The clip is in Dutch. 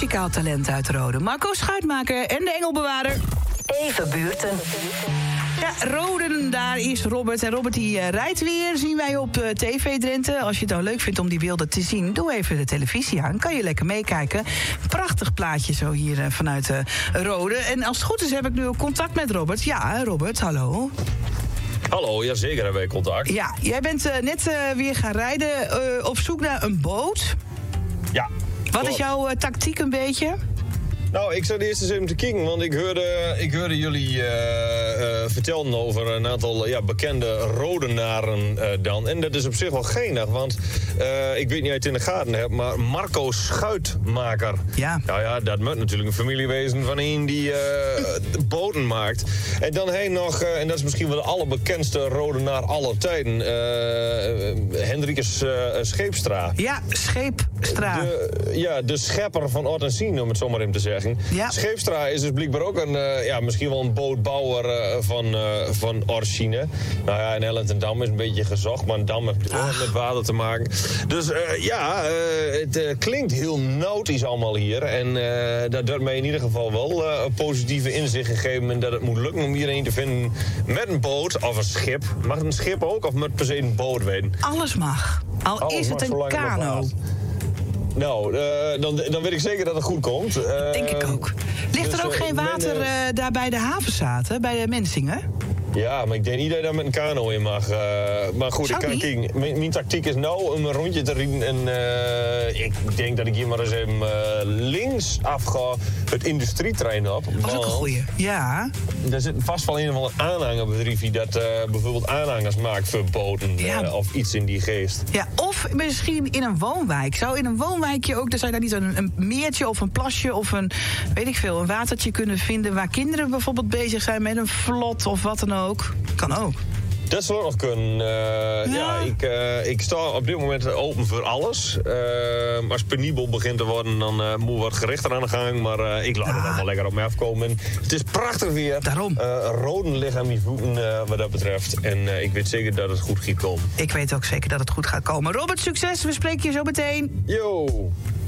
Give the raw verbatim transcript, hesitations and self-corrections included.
muzikaal talent uit Rode. Marco Schuitmaker en de Engelbewaarder. Even buurten. Ja, Roden, daar is Robert. En Robert die uh, rijdt weer, zien wij op uh, T V Drenthe. Als je het nou leuk vindt om die beelden te zien, doe even de televisie aan. Kan je lekker meekijken. Prachtig plaatje zo hier uh, vanuit uh, Rode. En als het goed is heb ik nu ook contact met Robert. Ja, Robert, hallo. Hallo, ja zeker hebben wij contact. Ja, jij bent uh, net uh, weer gaan rijden uh, op zoek naar een boot. Ja. Wat klopt. is jouw uh, tactiek een beetje? Nou, ik zat eerst eens even te kijken, want ik hoorde, ik hoorde jullie uh, uh, vertellen over een aantal ja, bekende Rodenaren uh, dan. En dat is op zich wel geinig, want uh, ik weet niet of je het in de gaten hebt, maar Marco Schuitmaker. Ja. Nou ja, dat moet natuurlijk een familie wezen van een die uh, boten maakt. En dan hij nog, uh, en dat is misschien wel de allerbekendste Rodenaar aller tijden, uh, Hendrikus uh, Scheepstra. Ja, Scheepstra. De, ja, de schepper van Ort en Sien, om het zo maar even te zeggen. Ja. Scheepstra is dus blijkbaar ook een, uh, ja, misschien wel een bootbouwer uh, van, uh, van Orsine. Nou ja, en Ellentendam is een beetje gezocht, maar een dam heeft ook met water te maken. Dus uh, ja, uh, het uh, klinkt heel nautisch allemaal hier. En uh, dat doet mij in ieder geval wel uh, een positieve inzicht gegeven. En dat het moet lukken om iedereen te vinden met een boot of een schip. Mag het een schip ook of moet per se een boot weten? Alles mag. Al Alles is het mag, een zolang het kano. bepaalt. Nou, uh, dan, dan weet ik zeker dat het goed komt. Uh, Denk ik ook. Ligt dus, er ook uh, geen men, water uh, uh, daar bij de havenzaten, bij de Mensingen? Ja, maar ik denk niet dat je daar met een kano in mag. Uh, maar goed, ik Zou kan, niet? kijk, mijn, mijn tactiek is nou om een rondje te rijden. En uh, ik denk dat ik hier maar eens even uh, links af ga het industrietrein op. Dat was ook een want goeie. Ja. Er zit vast wel een of ander aanhangerbedrijf dat uh, bijvoorbeeld aanhangers maakt voor boten. Ja. Uh, of iets in die geest. Ja, of misschien in een woonwijk. Zou in een woonwijkje ook, daar zou je daar niet een, een meertje of een plasje of een, weet ik veel, een watertje kunnen vinden waar kinderen bijvoorbeeld bezig zijn met een vlot of wat dan ook. Kan ook. Dat zou ook nog kunnen. Uh, ja. Ja. ik, uh, ik sta op dit moment open voor alles. Uh, als het penibel begint te worden, dan uh, moet wat gerichter aan de gang. Maar uh, ik laat het Ah. allemaal lekker op me afkomen. Het is prachtig weer. Daarom. Uh, Roden liggen aan mijn voeten uh, wat dat betreft. En uh, ik weet zeker dat het goed gaat komen. Ik weet ook zeker dat het goed gaat komen. Robert, succes. We spreken je zo meteen. Yo!